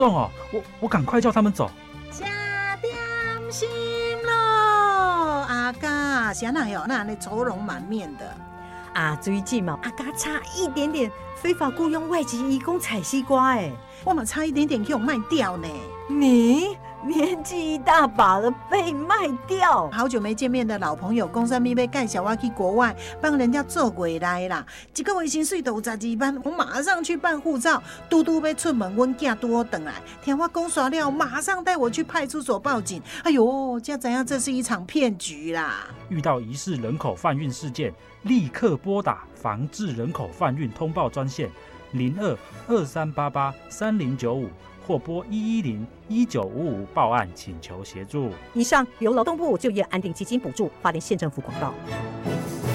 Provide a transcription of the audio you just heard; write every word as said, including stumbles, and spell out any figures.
重哦，我我赶快叫他们走。 吃点心咯，阿嘎，谁哪有那那愁容满面的？ 啊，最近嘛，阿嘎差一点点非法雇佣外籍移工采西瓜，哎， 我嘛差一点点给我卖掉呢。 你年纪一大把了，被卖掉？ 好久没见面的老朋友，公司咪要介绍我去国外帮人家做回来啦。一个月薪水都有十二万，我马上去办护照。嘟嘟要出门，阮囝拄好回来，听我讲煞了，马上带我去派出所报警。哎呦，才知影这是一场骗局啦！ 遇到疑似人口贩运事件，立刻拨打防治人口贩运通报专线零二二三八八三零九五。或拨一一零一九五五报案，请求协助。 以上由劳动部就业安定基金补助，花莲县政府广告。